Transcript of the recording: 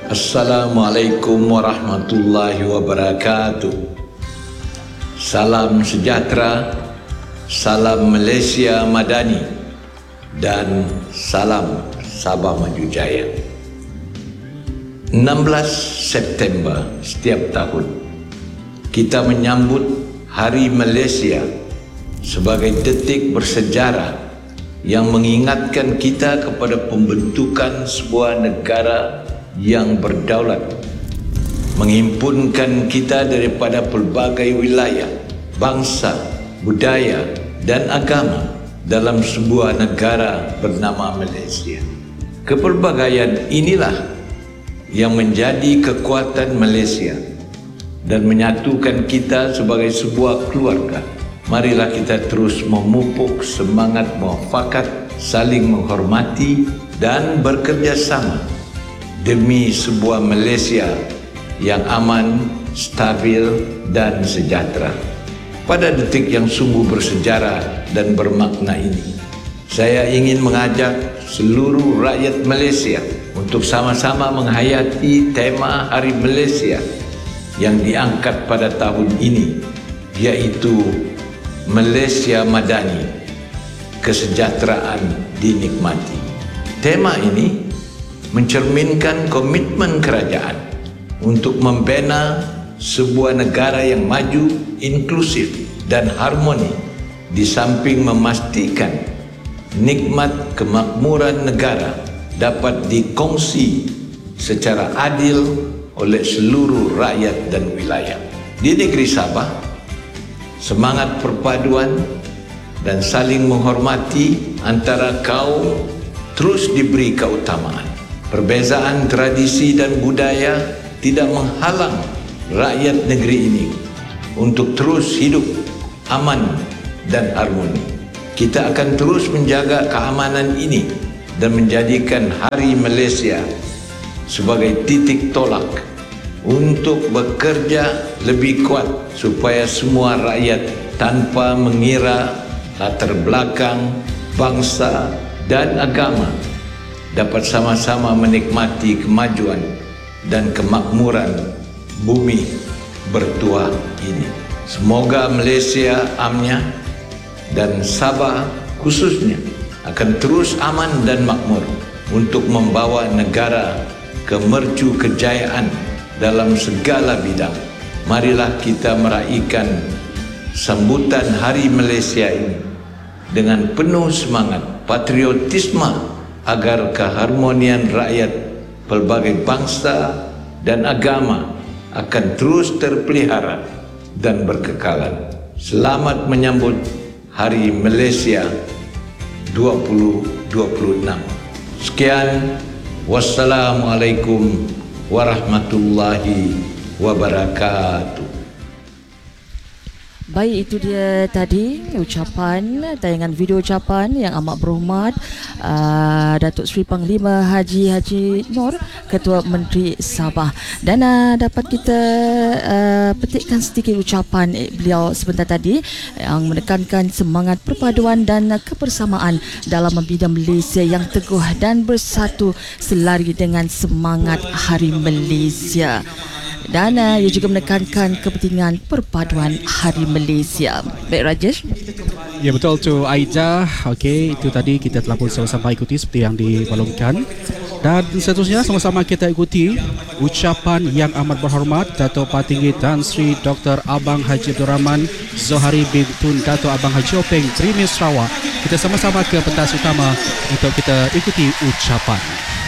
Assalamualaikum warahmatullahi wabarakatuh. Salam sejahtera, salam Malaysia Madani dan salam Sabah Maju Jaya. 16 September setiap tahun kita menyambut Hari Malaysia sebagai detik bersejarah yang mengingatkan kita kepada pembentukan sebuah negara yang berdaulat, menghimpunkan kita daripada pelbagai wilayah, bangsa, budaya dan agama dalam sebuah negara bernama Malaysia. Kepelbagaian inilah yang menjadi kekuatan Malaysia dan menyatukan kita sebagai sebuah keluarga. Marilah kita terus memupuk semangat muafakat, saling menghormati dan bekerja sama demi sebuah Malaysia yang aman, stabil dan sejahtera. Pada detik yang sungguh bersejarah dan bermakna ini, saya ingin mengajak seluruh rakyat Malaysia untuk sama-sama menghayati tema Hari Malaysia yang diangkat pada tahun ini, yaitu Malaysia Madani, kesejahteraan dinikmati. Tema ini mencerminkan komitmen kerajaan untuk membina sebuah negara yang maju, inklusif dan harmoni, di samping memastikan nikmat kemakmuran negara dapat dikongsi secara adil oleh seluruh rakyat dan wilayah. Di negeri Sabah, semangat perpaduan dan saling menghormati antara kaum terus diberi keutamaan. Perbezaan tradisi dan budaya tidak menghalang rakyat negeri ini untuk terus hidup aman dan harmoni. Kita akan terus menjaga keamanan ini dan menjadikan Hari Malaysia sebagai titik tolak untuk bekerja lebih kuat supaya semua rakyat tanpa mengira latar belakang, bangsa dan agama dapat sama-sama menikmati kemajuan dan kemakmuran bumi bertuah ini. Semoga Malaysia amnya dan Sabah khususnya akan terus aman dan makmur untuk membawa negara ke mercu kejayaan dalam segala bidang. Marilah kita meraihkan sambutan Hari Malaysia ini dengan penuh semangat patriotisme agar keharmonian rakyat pelbagai bangsa dan agama akan terus terpelihara dan berkekalan. Selamat menyambut Hari Malaysia 2026. Sekian, wassalamualaikum warahmatullahi wabarakatuh. Baik, itu dia tadi ucapan, tayangan video ucapan yang amat berhormat Datuk Seri Panglima Haji Nur, Ketua Menteri Sabah. Dan dapat kita petikkan sedikit ucapan beliau sebentar tadi yang menekankan semangat perpaduan dan kebersamaan dalam membina Malaysia yang teguh dan bersatu selari dengan semangat Hari Malaysia. Dan ia juga menekankan kepentingan perpaduan Hari Malaysia. Baik, Rajesh. Ya, betul tu Aida. Okey, itu tadi kita telah pun sama-sama ikuti seperti yang dibalungkan. Dan seterusnya sama-sama kita ikuti ucapan yang amat berhormat Datuk Patinggi Tan Sri Dr. Abang Haji Abdul Rahman Zohari bin Tun Datuk Abang Haji Openg Premier Sarawak. Kita sama-sama ke pentas utama untuk kita ikuti ucapan.